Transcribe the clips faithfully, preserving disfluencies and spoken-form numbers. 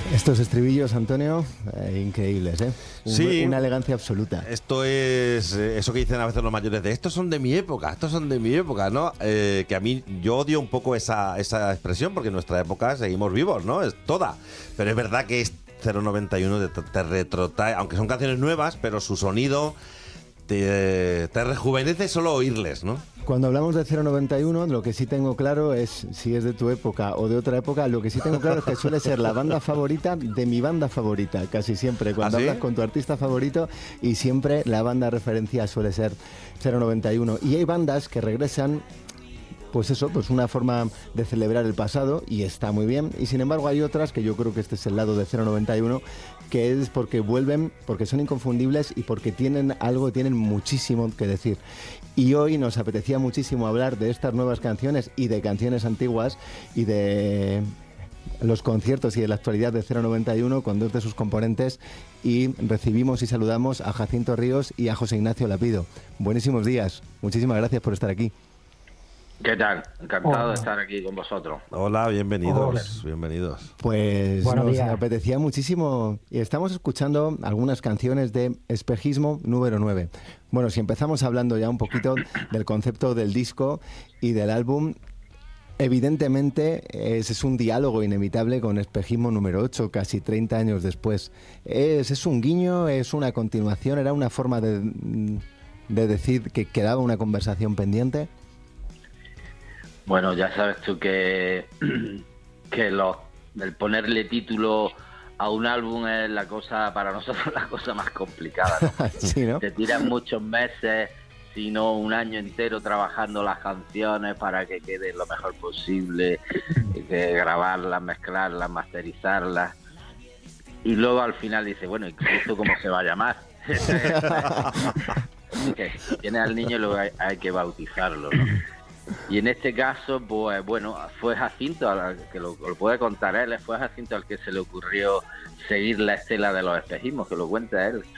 Estos estribillos, Antonio, eh, increíbles, ¿eh? Un, Sí, una elegancia absoluta. Esto es eh, eso que dicen a veces los mayores de estos son de mi época, estos son de mi época, ¿no? Eh, que a mí yo odio un poco esa, esa expresión porque en nuestra época seguimos vivos, ¿no? Es toda. Pero es verdad que es cero noventa y uno te, te retrotrae, aunque son canciones nuevas, pero su sonido te, te rejuvenece solo oírles, ¿no? Cuando hablamos de cero noventa y uno, lo que sí tengo claro es, si es de tu época o de otra época, lo que sí tengo claro es que suele ser la banda favorita de mi banda favorita, casi siempre. Cuando ¿Ah, sí? hablas con tu artista favorito, y siempre la banda referencia suele ser cero noventa y uno. Y hay bandas que regresan, pues eso, pues una forma de celebrar el pasado, y está muy bien. Y sin embargo hay otras, que yo creo que este es el lado de cero noventa y uno, que es porque vuelven, porque son inconfundibles y porque tienen algo, tienen muchísimo que decir. Y hoy nos apetecía muchísimo hablar de estas nuevas canciones y de canciones antiguas y de los conciertos y de la actualidad de cero noventa y uno con dos de sus componentes, y recibimos y saludamos a Jacinto Ríos y a José Ignacio Lapido. Buenísimos días, muchísimas gracias por estar aquí. ¿Qué tal? Encantado Hola. de estar aquí con vosotros. Hola, bienvenidos, Hola. bienvenidos. Pues Buenos nos días. apetecía muchísimo y estamos escuchando algunas canciones de Espejismo número nueve. Bueno, si empezamos hablando ya un poquito del concepto del disco y del álbum, evidentemente ese es un diálogo inevitable con Espejismo número ocho, casi treinta años después. ¿Es, es un guiño? ¿Es una continuación? ¿Era una forma de, de decir que quedaba una conversación pendiente? Bueno, ya sabes tú que, que los, el ponerle título a un álbum es la cosa, para nosotros, la cosa más complicada, ¿no? Sí, ¿no? Te tiran muchos meses, si no un año entero, trabajando las canciones para que quede lo mejor posible, que grabarlas, mezclarlas, masterizarlas. Y luego al final dice, bueno, ¿y esto cómo se va a llamar? Que tiene al niño y luego hay, hay que bautizarlo, ¿no? Y en este caso, pues bueno, fue Jacinto, al que lo, lo puede contar él, fue Jacinto al que se le ocurrió seguir la estela de los espejismos, que lo cuenta él.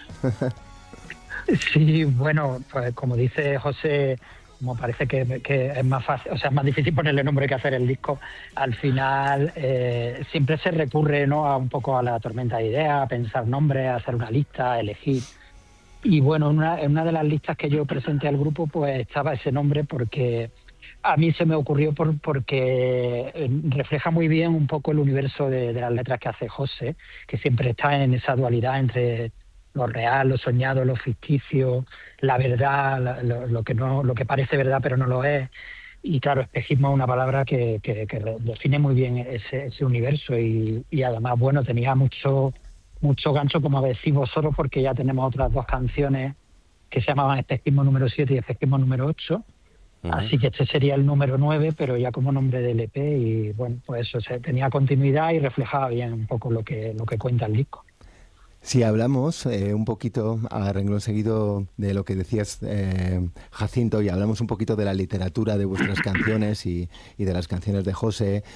Sí, bueno, pues como dice José, como parece que, que es más fácil, o sea, es más difícil ponerle nombre que hacer el disco, al final eh, siempre se recurre, ¿no?, a un poco a la tormenta de ideas, a pensar nombres, a hacer una lista, a elegir. Y bueno, en una, en una de las listas que yo presenté al grupo, pues estaba ese nombre porque a mí se me ocurrió por, porque refleja muy bien un poco el universo de, de las letras que hace José, que siempre está en esa dualidad entre lo real, lo soñado, lo ficticio, la verdad, la, lo, lo que no, lo que parece verdad pero no lo es. Y claro, espejismo es una palabra que, que, que define muy bien ese, ese universo y, y además, bueno, tenía mucho, mucho gancho, como decís vosotros, porque ya tenemos otras dos canciones que se llamaban Espejismo número siete y Espejismo número ocho. Uh-huh. Así que este sería el número nueve, pero ya como nombre de L P, y bueno, pues eso, se, tenía continuidad y reflejaba bien un poco lo que, lo que cuenta el disco. Si hablamos eh, un poquito a renglón seguido de lo que decías, eh, Jacinto, y hablamos un poquito de la literatura de vuestras canciones y, y de las canciones de José,